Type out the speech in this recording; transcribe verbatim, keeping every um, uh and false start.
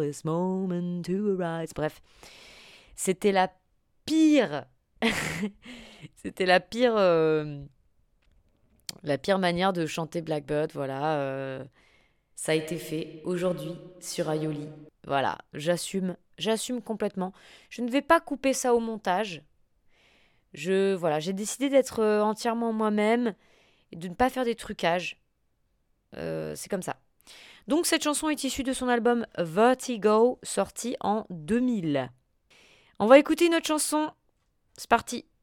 this moment to arise. Bref, c'était la pire, c'était la pire, euh, la pire manière de chanter Blackbird. Voilà, euh, ça a été fait aujourd'hui sur Aioli. Voilà, j'assume, j'assume complètement. Je ne vais pas couper ça au montage. Je, voilà, j'ai décidé d'être euh, entièrement moi-même et de ne pas faire des trucages. Euh, c'est comme ça. Donc cette chanson est issue de son album Vertigo, sorti en deux mille. On va écouter une autre chanson. C'est parti.